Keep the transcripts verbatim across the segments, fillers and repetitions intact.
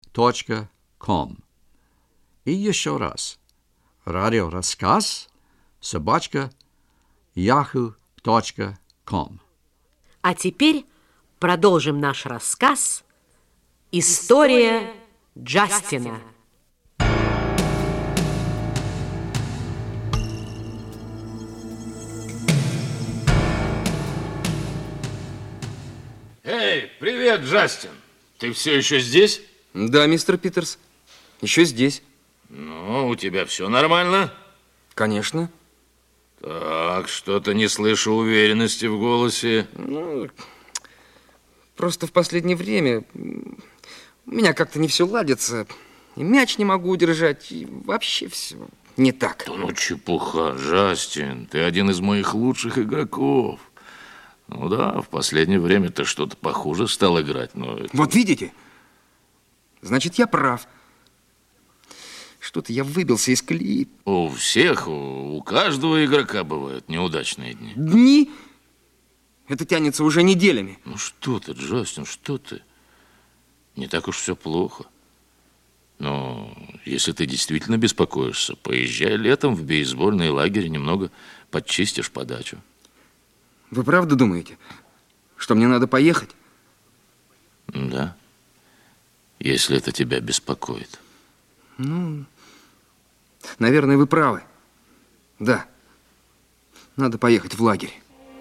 точка ком. И еще раз. Радиорассказ собачка яху точка ком. А теперь продолжим наш рассказ «История Джастина». Эй, привет, Джастин. Ты все еще здесь? Да, мистер Питерс, еще здесь. Ну, у тебя все нормально? Конечно. Так, что-то не слышу уверенности в голосе. Ну, просто в последнее время у меня как-то не все ладится. И мяч не могу удержать, и вообще все не так. Да ну, чепуха, Джастин. Ты один из моих лучших игроков. Ну да, в последнее время ты что-то похуже стал играть, но... Это... Вот видите? Значит, я прав. Что-то я выбился из колеи. У всех, у, у каждого игрока бывают неудачные дни. Дни? Это тянется уже неделями. Ну что ты, Джастин, что ты? Не так уж все плохо. Но если ты действительно беспокоишься, поезжай летом в бейсбольный лагерь и немного подчистишь подачу. Вы правда думаете, что мне надо поехать? Да, если это тебя беспокоит. Ну, наверное, вы правы. Да, надо поехать в лагерь.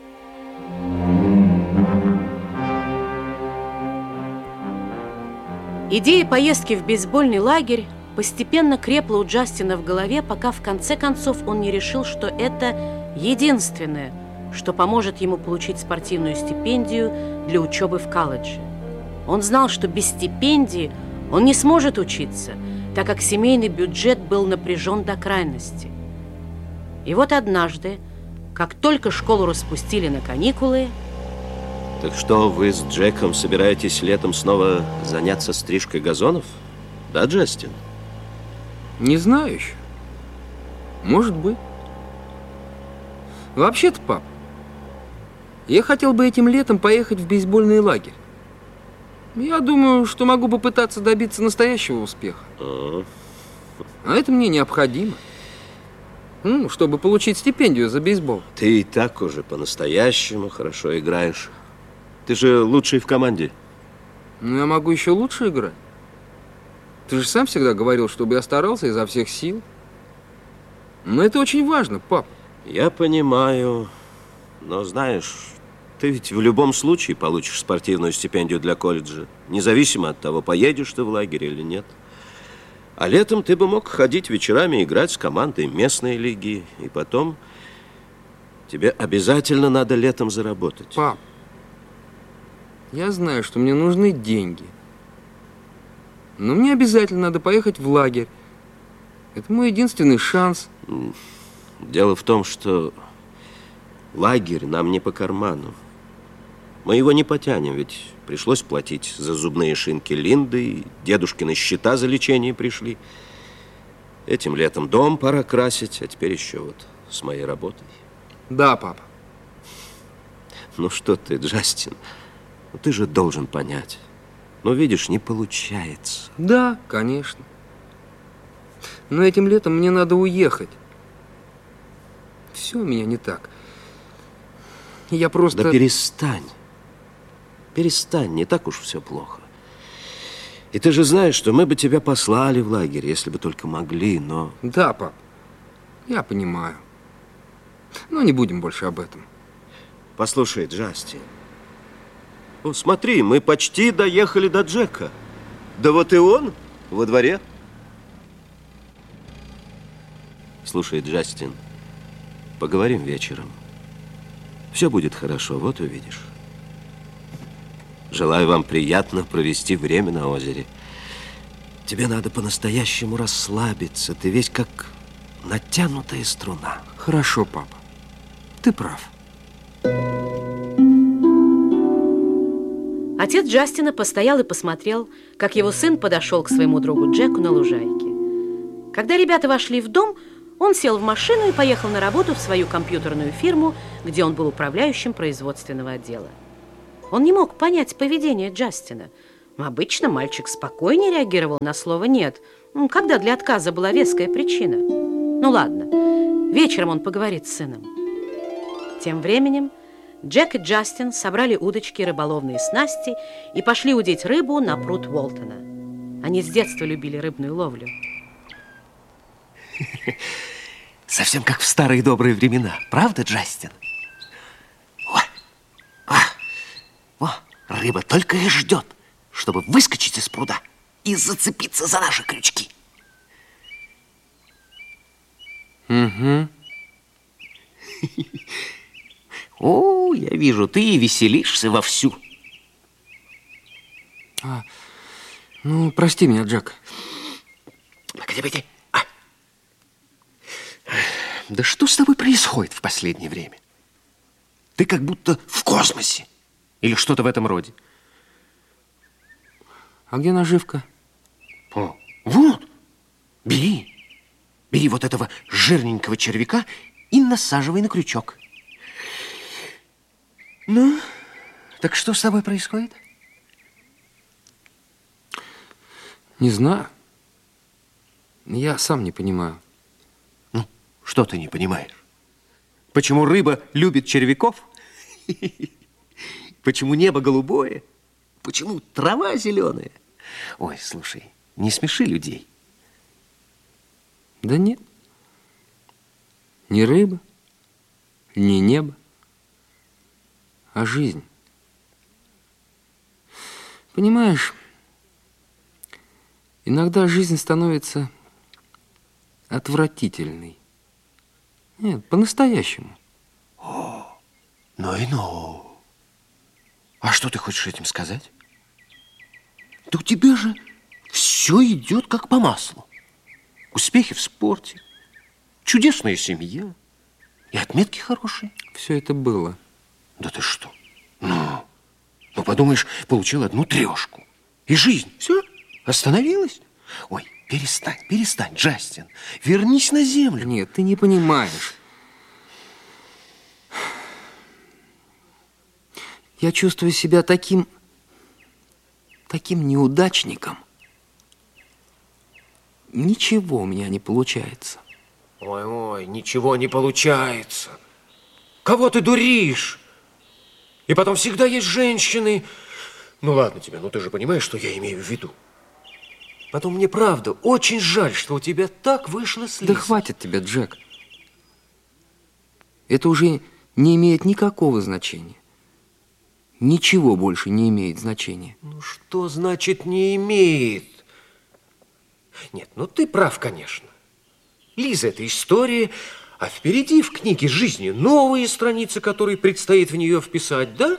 Идея поездки в бейсбольный лагерь постепенно крепла у Джастина в голове, пока в конце концов он не решил, что это единственное, что поможет ему получить спортивную стипендию для учебы в колледже. Он знал, что без стипендии он не сможет учиться, так как семейный бюджет был напряжен до крайности. И вот однажды, как только школу распустили на каникулы... Так что, вы с Джеком собираетесь летом снова заняться стрижкой газонов? Да, Джастин? Не знаю еще. Может быть. Вообще-то, пап, я хотел бы этим летом поехать в бейсбольный лагерь. Я думаю, что могу попытаться добиться настоящего успеха. А, а это мне необходимо. Ну, чтобы получить стипендию за бейсбол. Ты и так уже по-настоящему хорошо играешь. Ты же лучший в команде. Ну, я могу еще лучше играть. Ты же сам всегда говорил, чтобы я старался изо всех сил. Но это очень важно, пап. Я понимаю. Но знаешь, ты ведь в любом случае получишь спортивную стипендию для колледжа, независимо от того, поедешь ты в лагерь или нет. А летом ты бы мог ходить вечерами играть с командой местной лиги, и потом тебе обязательно надо летом заработать. Пап, я знаю, что мне нужны деньги, но мне обязательно надо поехать в лагерь. Это мой единственный шанс. Дело в том, что лагерь нам не по карману. Мы его не потянем, ведь пришлось платить за зубные шинки Линды, и дедушкины счета за лечение пришли. Этим летом дом пора красить, а теперь еще вот с моей работой. Да, папа. Ну что ты, Джастин, ну ты же должен понять. Ну, видишь, не получается. Да, конечно. Но этим летом мне надо уехать. Все у меня не так. Я просто... Да перестань. Перестань, не так уж все плохо. И ты же знаешь, что мы бы тебя послали в лагерь, если бы только могли, но... Да, пап, я понимаю. Но не будем больше об этом. Послушай, Джастин. О, смотри, мы почти доехали до Джека. Да вот и он во дворе. Слушай, Джастин, поговорим вечером. Все будет хорошо, вот увидишь. Желаю вам приятно провести время на озере. Тебе надо по-настоящему расслабиться. Ты весь как натянутая струна. Хорошо, папа. Ты прав. Отец Джастина постоял и посмотрел, как его сын подошел к своему другу Джеку на лужайке. Когда ребята вошли в дом, он сел в машину и поехал на работу в свою компьютерную фирму, где он был управляющим производственного отдела. Он не мог понять поведение Джастина. Обычно мальчик спокойнее реагировал на слово «нет», когда для отказа была веская причина. Ну ладно, вечером он поговорит с сыном. Тем временем Джек и Джастин собрали удочки и рыболовные снасти и пошли удить рыбу на пруд Уолтона. Они с детства любили рыбную ловлю. Совсем как в старые добрые времена. Правда, Джастин? О, о, о, рыба только и ждет, чтобы выскочить из пруда и зацепиться за наши крючки. Угу. О, я вижу, ты веселишься вовсю. А, ну, прости меня, Джек. Погоди, погоди. А. Да что с тобой происходит в последнее время? Ты как будто в космосе. Или что-то в этом роде. А где наживка? О, вот. Бери. Бери вот этого жирненького червяка и насаживай на крючок. Ну, так что с тобой происходит? Не знаю. Я сам не понимаю. Ну, что ты не понимаешь? Почему рыба любит червяков? Почему небо голубое? Почему трава зеленая? Ой, слушай, не смеши людей. Да нет. Ни рыба, ни небо, а жизнь. Понимаешь, иногда жизнь становится отвратительной. Нет, по-настоящему. О, ну и ну. А что ты хочешь этим сказать? Да у тебя же все идет как по маслу. Успехи в спорте, чудесная семья и отметки хорошие. Все это было. Да ты что? Ну, ну подумаешь, получил одну трешку. И жизнь, все, остановилась. Ой, перестань, перестань, Джастин. Вернись на землю. Нет, ты не понимаешь. Я чувствую себя таким, таким неудачником. Ничего у меня не получается. Ой-ой, ничего не получается. Кого ты дуришь? И потом всегда есть женщины. Ну ладно тебе, ну ты же понимаешь, что я имею в виду. Потом мне правда очень жаль, что у тебя так вышло с Лизой. Да хватит тебя, Джек. Это уже не имеет никакого значения. Ничего больше не имеет значения. Ну что значит не имеет? Нет, ну ты прав, конечно. Лиза – это история, а впереди в книге жизни новые страницы, которые предстоит в нее вписать, да?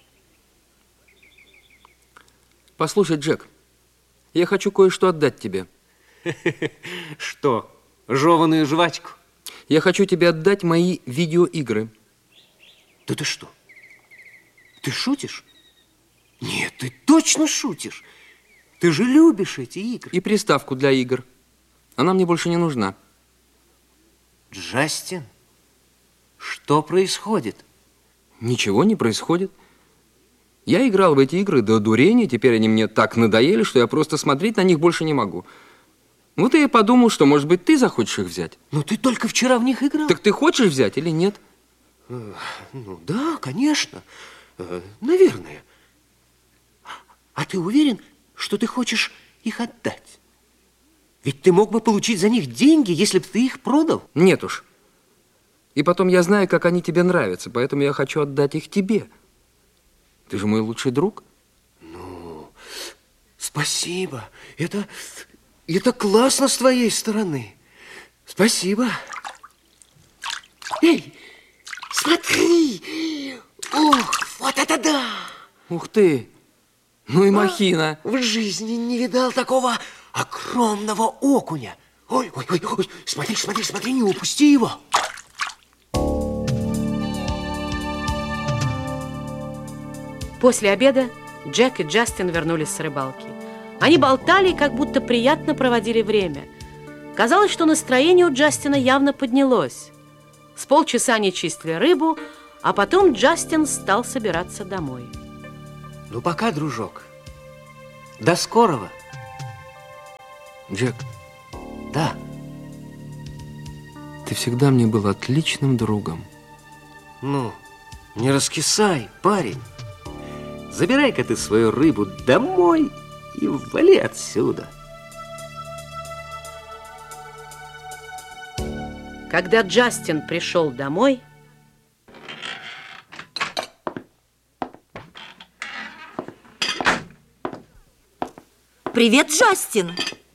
Послушай, Джек, я хочу кое-что отдать тебе. Что, жеваную жвачку? Я хочу тебе отдать мои видеоигры. Да ты что? Ты шутишь? Нет, ты точно шутишь. Ты же любишь эти игры. И приставку для игр. Она мне больше не нужна. Джастин, что происходит? Ничего не происходит. Я играл в эти игры до дурения, теперь они мне так надоели, что я просто смотреть на них больше не могу. Вот и я подумал, что, может быть, ты захочешь их взять. Ну, ты только вчера в них играл. Так ты хочешь взять или нет? Ну, да, конечно. Наверное. А ты уверен, что ты хочешь их отдать? Ведь ты мог бы получить за них деньги, если бы ты их продал. Нет уж. И потом я знаю, как они тебе нравятся, поэтому я хочу отдать их тебе. Ты же мой лучший друг. Ну, спасибо. Это, это классно с твоей стороны. Спасибо. Эй, смотри. Ух, вот это да. Ух ты. Ну и махина. А, в жизни не видал такого огромного окуня. Ой, ой, ой, ой, смотри, смотри, смотри, не упусти его. После обеда Джек и Джастин вернулись с рыбалки. Они болтали и как будто приятно проводили время. Казалось, что настроение у Джастина явно поднялось. С полчаса они чистили рыбу, а потом Джастин стал собираться домой. Ну, пока, дружок. До скорого. Джек, Да. ты всегда мне был отличным другом. Ну, не раскисай, парень. Забирай-ка ты свою рыбу домой и вали отсюда. Когда Джастин пришел домой, Привет, Джастин.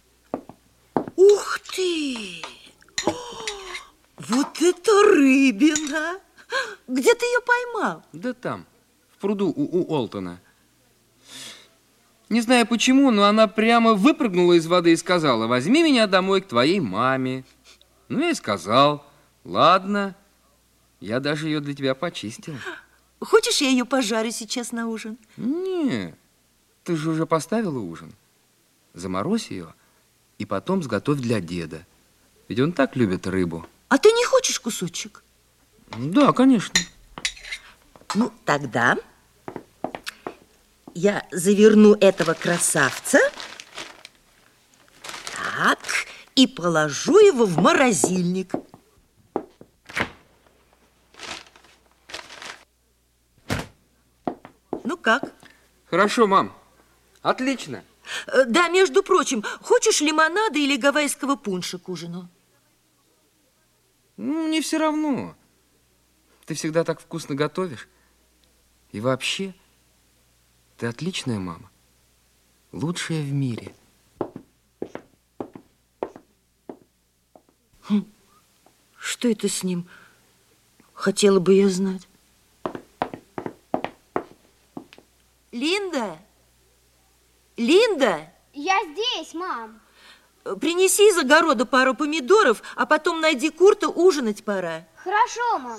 Ух ты! О, вот это рыбина! Где ты ее поймал? Да там, в пруду у, у Олтона. Не знаю почему, но она прямо выпрыгнула из воды и сказала: возьми меня домой к твоей маме. Ну, я и сказал: ладно, я даже ее для тебя почистил. Хочешь, я ее пожарю сейчас на ужин? Не, ты же уже поставила ужин. Заморозь ее и потом сготовь для деда. Ведь он так любит рыбу. А ты не хочешь кусочек? Да, конечно. Ну, тогда я заверну этого красавца. Так, и положу его в морозильник. Ну как? Хорошо, мам. Отлично. Э, Да, между прочим, хочешь лимонада или гавайского пунша к ужину? Ну, мне все равно. Ты всегда так вкусно готовишь. И вообще, ты отличная мама. Лучшая в мире. Что это с ним? Хотела бы я знать. Линда? Линда? Я здесь, мам. Принеси из огорода пару помидоров, а потом найди Курта, ужинать пора. Хорошо, мам.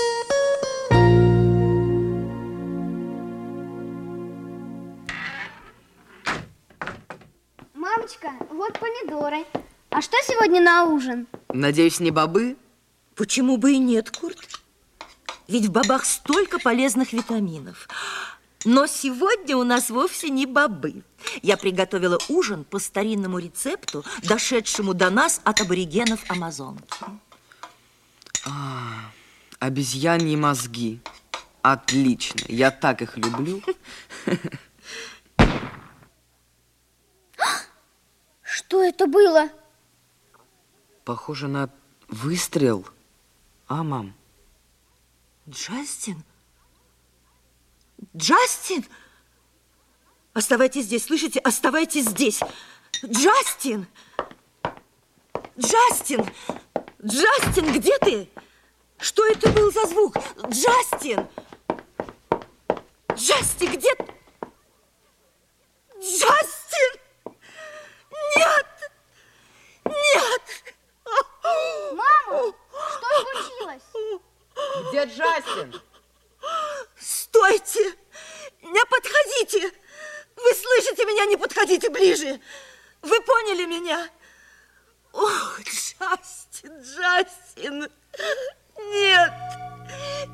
Мамочка, вот помидоры. А что сегодня на ужин? Надеюсь, не бобы? Почему бы и нет, Курт? Ведь в бобах столько полезных витаминов. Но сегодня у нас вовсе не бобы. Я приготовила ужин по старинному рецепту, дошедшему до нас от аборигенов Амазонки. А, обезьяньи мозги. Отлично. Я так их люблю. Что это было? Похоже на выстрел. А, мам? Джастин? Джастин? Оставайтесь здесь, слышите? Оставайтесь здесь. Джастин! Джастин! Джастин, где ты? Что это был за звук? Джастин! Джастин, где ты? Джастин! Нет! Нет! Мама, что случилось? Где Джастин? Стойте! Не подходите! Вы слышите меня? Не подходите ближе! Вы поняли меня? Ох, Джастин, Джастин! Нет!